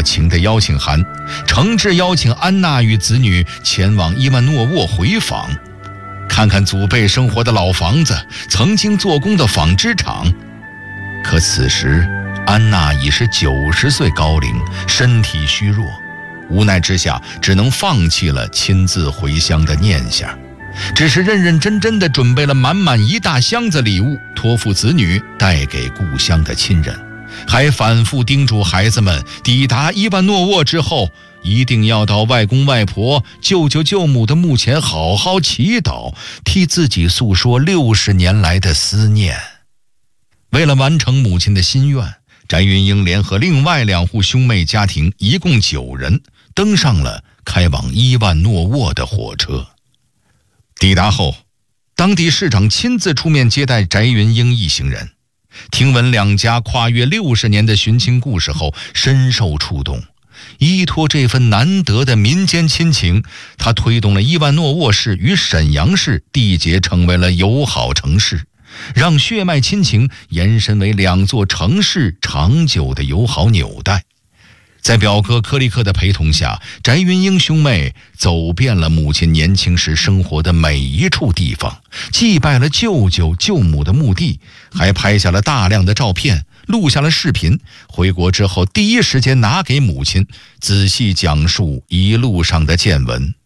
热情的邀请函，诚挚邀请安娜与子女前往伊万诺沃回访，看看祖辈生活的老房子，曾经做工的纺织厂。可此时安娜已是90岁高龄，身体虚弱，无奈之下只能放弃了亲自回乡的念想，只是认认真真地准备了满满一大箱子礼物，托付子女带给故乡的亲人，还反复叮嘱孩子们抵达伊万诺沃之后一定要到外公外婆、舅舅舅母的墓前好好祈祷，替自己诉说60年来的思念。为了完成母亲的心愿，翟云英联合另外2户兄妹家庭一共9人登上了开往伊万诺沃的火车。抵达后，当地市长亲自出面接待翟云英一行人，听闻2家跨越60年的寻亲故事后，深受触动。依托这份难得的民间亲情，他推动了伊万诺沃市与沈阳市缔结成为了友好城市，让血脉亲情延伸为2座城市长久的友好纽带。在表哥柯利克的陪同下，翟云英兄妹走遍了母亲年轻时生活的每一处地方，祭拜了舅舅舅母的墓地，还拍下了大量的照片，录下了视频。回国之后第一时间拿给母亲，仔细讲述一路上的见闻。